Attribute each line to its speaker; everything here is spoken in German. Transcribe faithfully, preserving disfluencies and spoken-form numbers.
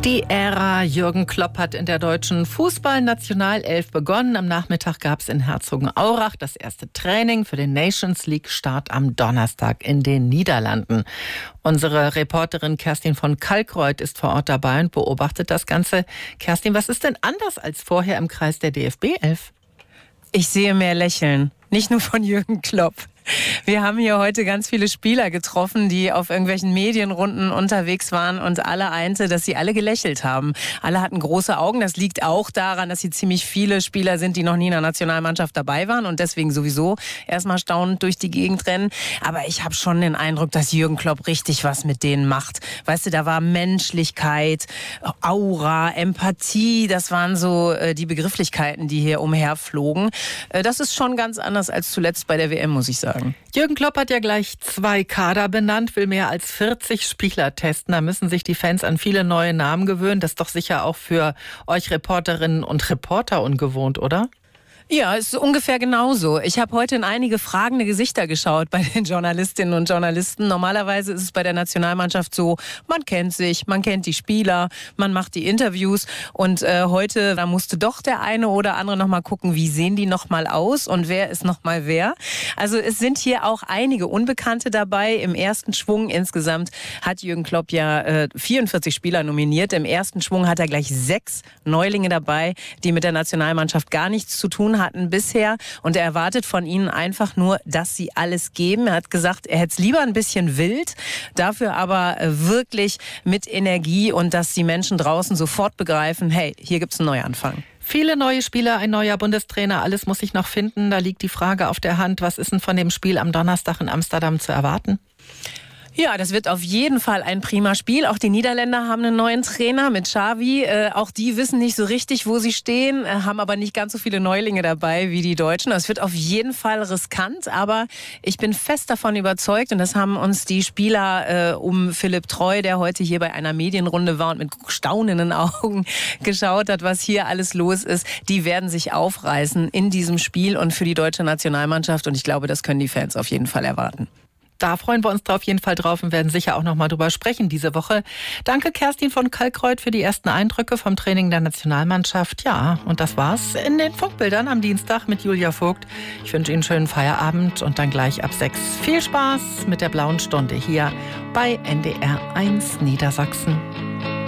Speaker 1: Die Ära Jürgen Klopp hat in der deutschen Fußballnationalelf begonnen. Am Nachmittag gab es in Herzogenaurach das erste Training für den Nations League-Start am Donnerstag in den Niederlanden. Unsere Reporterin Kerstin von Kalkreuth ist vor Ort dabei und beobachtet das Ganze. Kerstin, was ist denn anders als vorher im Kreis der D F B-Elf?
Speaker 2: Ich sehe mehr Lächeln, nicht nur von Jürgen Klopp. Wir haben hier heute ganz viele Spieler getroffen, die auf irgendwelchen Medienrunden unterwegs waren und alle einte, dass sie alle gelächelt haben. Alle hatten große Augen. Das liegt auch daran, dass hier ziemlich viele Spieler sind, die noch nie in der Nationalmannschaft dabei waren und deswegen sowieso erstmal staunend durch die Gegend rennen. Aber ich habe schon den Eindruck, dass Jürgen Klopp richtig was mit denen macht. Weißt du, da war Menschlichkeit, Aura, Empathie. Das waren so äh, die Begrifflichkeiten, die hier umherflogen. Äh, das ist schon ganz anders als zuletzt bei der W M, muss ich sagen.
Speaker 1: Jürgen Klopp hat ja gleich zwei Kader benannt, will mehr als vierzig Spieler testen. Da müssen sich die Fans an viele neue Namen gewöhnen. Das ist doch sicher auch für euch Reporterinnen und Reporter ungewohnt, oder?
Speaker 2: Ja, es ist ungefähr genauso. Ich habe heute in einige fragende Gesichter geschaut bei den Journalistinnen und Journalisten. Normalerweise ist es bei der Nationalmannschaft so, man kennt sich, man kennt die Spieler, man macht die Interviews und äh, heute, da musste doch der eine oder andere noch mal gucken, wie sehen die noch mal aus und wer ist noch mal wer. Also es sind hier auch einige Unbekannte dabei. Im ersten Schwung insgesamt hat Jürgen Klopp ja äh, vierundvierzig Spieler nominiert. Im ersten Schwung hat er gleich sechs Neulinge dabei, die mit der Nationalmannschaft gar nichts zu tun hatten bisher und er erwartet von ihnen einfach nur, dass sie alles geben. Er hat gesagt, er hätte es lieber ein bisschen wild, dafür aber wirklich mit Energie und dass die Menschen draußen sofort begreifen, hey, hier gibt's einen Neuanfang.
Speaker 1: Viele neue Spieler, ein neuer Bundestrainer, alles muss sich noch finden. Da liegt die Frage auf der Hand, was ist denn von dem Spiel am Donnerstag in Amsterdam zu erwarten?
Speaker 2: Ja, das wird auf jeden Fall ein prima Spiel. Auch die Niederländer haben einen neuen Trainer mit Xavi. Äh, auch die wissen nicht so richtig, wo sie stehen, äh, haben aber nicht ganz so viele Neulinge dabei wie die Deutschen. Es wird auf jeden Fall riskant, aber ich bin fest davon überzeugt, und das haben uns die Spieler äh, um Philipp Treu, der heute hier bei einer Medienrunde war und mit staunenden Augen geschaut hat, was hier alles los ist, die werden sich aufreißen in diesem Spiel und für die deutsche Nationalmannschaft. Und ich glaube, das können die Fans auf jeden Fall erwarten.
Speaker 1: Da freuen wir uns da auf jeden Fall drauf und werden sicher auch noch mal drüber sprechen diese Woche. Danke Kerstin von Kalkreuth für die ersten Eindrücke vom Training der Nationalmannschaft. Ja, und das war's in den Funkbildern am Dienstag mit Julia Vogt. Ich wünsche Ihnen einen schönen Feierabend und dann gleich ab sechs viel Spaß mit der blauen Stunde hier bei N D R eins Niedersachsen.